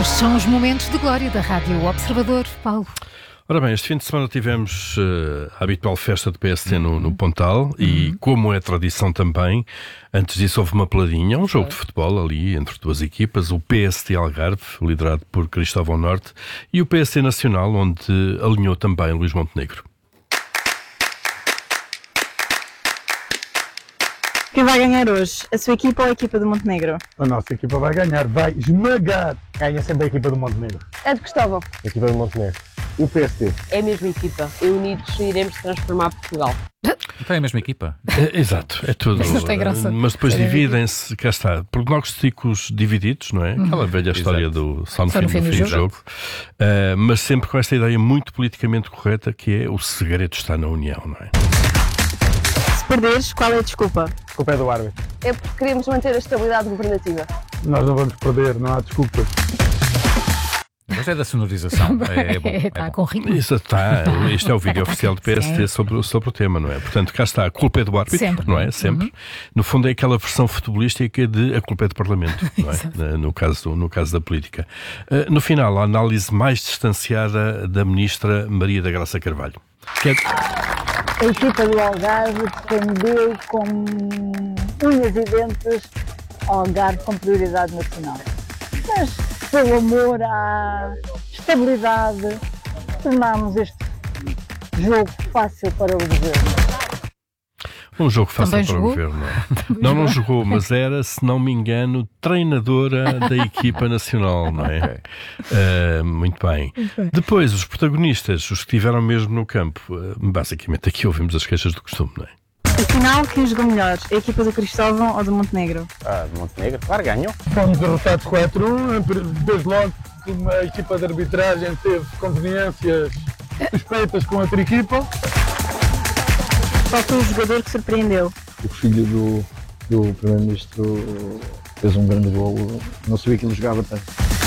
Estes são os momentos de glória da Rádio Observador. Paulo. Ora bem, este fim de semana tivemos a habitual festa do PST no Pontal e, como é tradição também, antes disso houve uma peladinha, um jogo de futebol ali entre duas equipas, o PST Algarve, liderado por Cristóvão Norte, e o PST Nacional, onde alinhou também Luís Montenegro. Quem vai ganhar hoje? A sua equipa ou a equipa do Montenegro? A nossa equipa vai ganhar, vai esmagar. Ganha sempre a equipa do Montenegro. É de Cristóvão. A equipa do Montenegro. O PST. É a mesma equipa. E unidos iremos transformar Portugal. Então é a mesma equipa? Exato, é tudo. Mas não tem graça. Mas depois dividem-se, cá está, prognósticos divididos, não é? Aquela velha história do só no fim do jogo. Mas sempre com esta ideia muito politicamente correta que é o segredo está na união, não é? Se perderes, qual é a desculpa? A desculpa é do árbitro. É porque queremos manter a estabilidade governativa. Nós não vamos perder, não há desculpas. Mas é da sonorização. É bom. Está com ritmo. Isso está. Este é o vídeo oficial do PST sobre o tema, não é? Portanto, cá está. A culpa é do árbitro, sempre. Não é? Sempre. No fundo é aquela versão futebolística de a culpa é do Parlamento, não é? no caso da política. No final, a análise mais distanciada da ministra Maria da Graça Carvalho. A equipa do Algarve defendeu com unhas e dentes ao Algarve com prioridade nacional. Mas, pelo amor à estabilidade, tornámos este jogo fácil para o governo. Um jogo fácil Também para jogou? o governo, não é? Não jogou, mas era, se não me engano, treinadora da equipa nacional, não é? Muito bem. Depois, os protagonistas, os que estiveram mesmo no campo, basicamente aqui ouvimos as queixas do costume, não é? Afinal, quem jogou melhor? A equipa do Cristóvão ou do Montenegro? Do Montenegro, claro, ganhou. Fomos derrotados 4-1, desde logo uma equipa de arbitragem teve conveniências suspeitas com outra equipa. Qual foi o jogador que surpreendeu? O filho do Primeiro-Ministro fez um grande golo, não sabia que ele jogava tanto.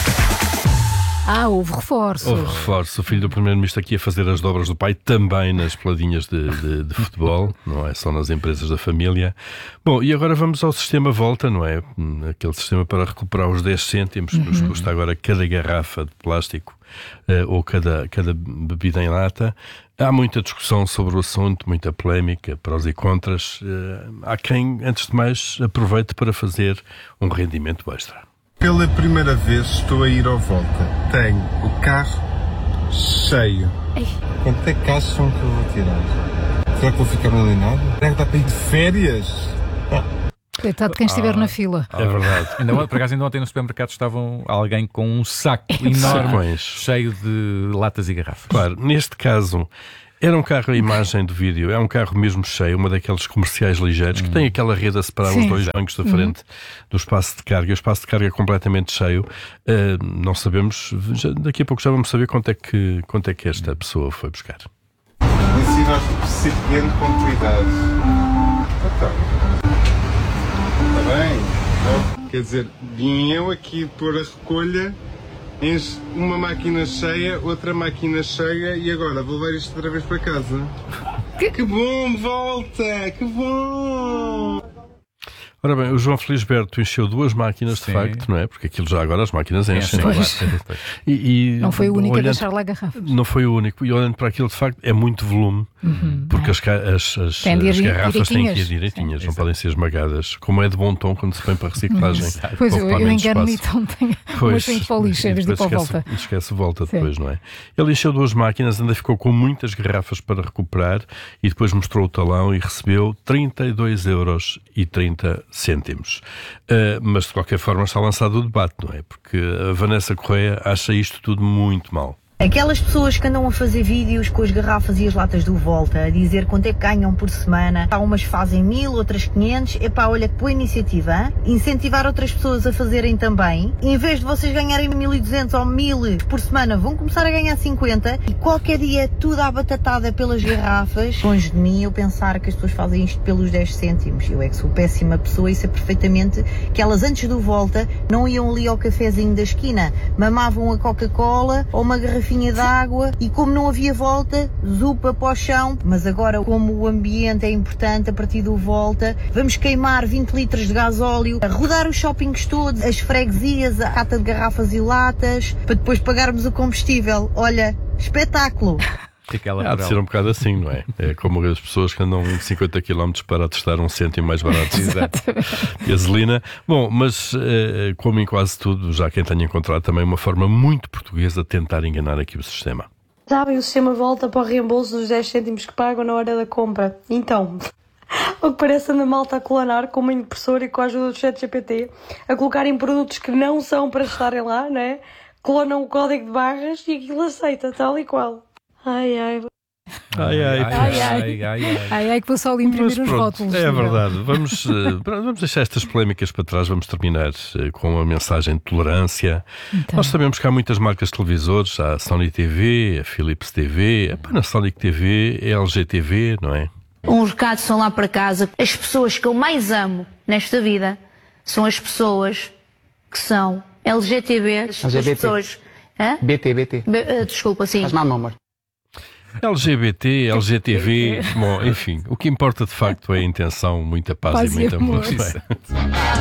Houve reforços. Houve reforço. O filho do Primeiro-Ministro aqui a fazer as dobras do pai, também nas peladinhas de futebol, não é só nas empresas da família. Bom, e agora vamos ao sistema volta, não é? Aquele sistema para recuperar os 10 cêntimos que nos custa agora cada garrafa de plástico ou cada bebida em lata. Há muita discussão sobre o assunto, muita polémica, prós e contras. Há quem, antes de mais, aproveite para fazer um rendimento extra. Pela primeira vez estou a ir ao Volta. Tenho o carro cheio. Quanto é que acham que eu vou tirar? Será que vou ficar milionário? Será que dá para ir de férias? Coitado de quem estiver na fila. É verdade. Por acaso, ainda ontem no supermercado estavam alguém com um saco enorme cheio de latas e garrafas. Claro, neste caso era um carro, a imagem do vídeo, é um carro mesmo cheio, uma daqueles comerciais ligeiros que tem aquela rede a separar os dois bancos da frente do espaço de carga. O espaço de carga é completamente cheio. Não sabemos, daqui a pouco já vamos saber quanto é que esta pessoa foi buscar. Ensina o recipiente com cuidado. Então, está bem? Quer dizer, vim eu aqui pôr a recolha. Enche uma máquina cheia, outra máquina cheia e agora vou levar isto outra vez para casa. Que bom, volta! Que bom! Ora bem, o João Felisberto encheu 2 máquinas, de facto, não é? Porque aquilo já agora as máquinas enchem. Não foi o único a deixar lá garrafas. Não foi o único. E olhando para aquilo, de facto, é muito volume. Porque as garrafas têm que ir direitinhas, não podem ser esmagadas. Como é de bom tom quando se põe para a reciclagem. Pois eu engano-me, então tenho muito para o lixo em vez de ir para a volta. Esquece volta depois, não é? Ele encheu 2 máquinas, ainda ficou com muitas garrafas para recuperar e depois mostrou o talão e recebeu 32,30 €. Mas de qualquer forma está lançado o debate, não é? Porque a Vanessa Correia acha isto tudo muito mal. Aquelas pessoas que andam a fazer vídeos com as garrafas e as latas do Volta, a dizer quanto é que ganham por semana, há umas fazem 1000, outras 500, olha que boa iniciativa, hein? Incentivar outras pessoas a fazerem também, em vez de vocês ganharem 1200 ou 1000 por semana, vão começar a ganhar 50 e qualquer dia é tudo à batatada pelas garrafas. Longe de mim eu pensar que as pessoas fazem isto pelos 10 cêntimos, eu é que sou péssima pessoa e sei perfeitamente que elas antes do Volta não iam ali ao cafezinho da esquina, mamavam a Coca-Cola ou uma garrafa garrafinha de água e como não havia volta, zupa para o chão, mas agora como o ambiente é importante a partir do volta, vamos queimar 20 litros de gasóleo, a rodar os shoppings todos, as freguesias, a cata de garrafas e latas, para depois pagarmos o combustível. Olha, espetáculo! Há de ser um bocado assim, não é? É como as pessoas que andam 50 km para testar 1 cêntimo mais barato de gasolina. Bom, mas como em quase tudo, já quem tenha encontrado também uma forma muito portuguesa de tentar enganar aqui o sistema. Sabem, o sistema volta para o reembolso dos 10 cêntimos que pagam na hora da compra. Então, o que parece anda malta a colanar com uma impressora e com a ajuda do ChatGPT, a colocarem produtos que não são para estarem lá, não é? Clonam o código de barras e aquilo aceita, tal e qual. Ai, ai. Ai, que vou só ali imprimir os rótulos. É verdade. Vamos deixar estas polémicas para trás. Vamos terminar com uma mensagem de tolerância. Então. Nós sabemos que há muitas marcas de televisores. Há a Sony TV, a Philips TV, a Panasonic TV, a LG TV, não é? Uns recados são lá para casa. As pessoas que eu mais amo nesta vida são as pessoas que são LGTB. As pessoas... BT. Desculpa, sim. Faz mal, meu amor. LGBT, LGTV, bom, enfim, o que importa de facto é a intenção, muita paz e muito amor.